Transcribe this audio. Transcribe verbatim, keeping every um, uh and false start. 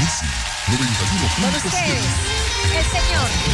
Easy noventa y uno Con punto siete. ustedes, el señor